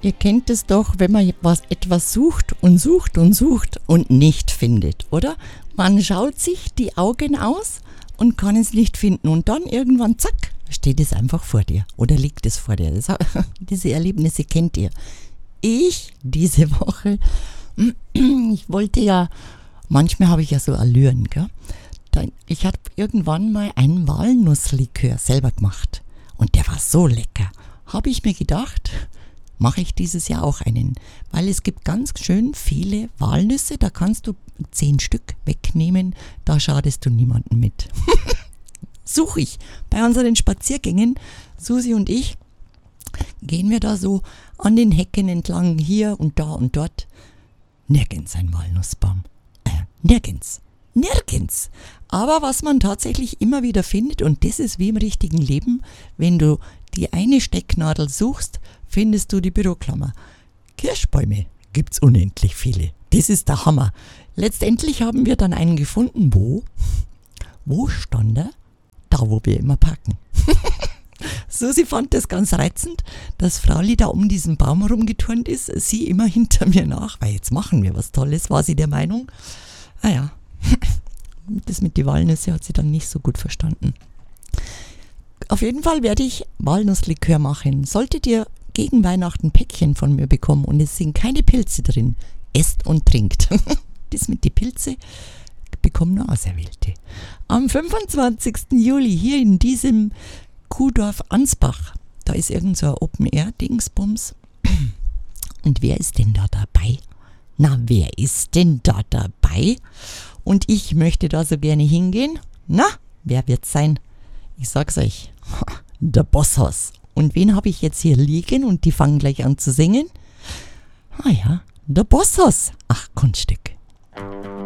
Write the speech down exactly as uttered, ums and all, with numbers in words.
Ihr kennt es doch, wenn man was, etwas sucht und sucht und sucht und nicht findet, oder? Man schaut sich die Augen aus und kann es nicht finden und dann irgendwann, zack, steht es einfach vor dir oder liegt es vor dir. Das, diese Erlebnisse kennt ihr. Ich diese Woche, ich wollte ja, manchmal habe ich ja so Allüren, gell? Ich habe irgendwann mal einen Walnusslikör selber gemacht und der war so lecker. Habe ich mir gedacht, mache ich dieses Jahr auch einen, weil es gibt ganz schön viele Walnüsse, da kannst du zehn Stück wegnehmen, da schadest du niemandem mit. Suche ich bei unseren Spaziergängen, Susi und ich, gehen wir da so an den Hecken entlang, hier und da und dort. Nirgends ein Walnussbaum. Äh, nirgends. Nirgends. Aber was man tatsächlich immer wieder findet, und das ist wie im richtigen Leben, wenn du die eine Stecknadel suchst, findest du die Büroklammer. Kirschbäume gibt's unendlich viele. Das ist der Hammer. Letztendlich haben wir dann einen gefunden, wo? Wo stand er? Da, wo wir immer parken. Susi fand das ganz reizend, dass Frauli da um diesen Baum rumgeturnt ist, sie immer hinter mir nach, weil jetzt machen wir was Tolles, war sie der Meinung. Ah ja, das mit den Walnüsse hat sie dann nicht so gut verstanden. Auf jeden Fall werde ich Walnusslikör machen. Solltet ihr gegen Weihnachten Päckchen von mir bekommen und es sind keine Pilze drin, esst und trinkt. Das mit den Pilze bekommen nur Auserwählte. Am fünfundzwanzigsten Juli hier in diesem Kuhdorf Ansbach, da ist irgend so ein Open-Air-Dingsbums. Und wer ist denn da dabei? Na, wer ist denn da dabei? Und ich möchte da so gerne hingehen. Na, wer wird's sein? Ich sag's euch, der Bosshaus. Und wen habe ich jetzt hier liegen und die fangen gleich an zu singen? Ah ja, der Bosshaus. Ach, Kunststück.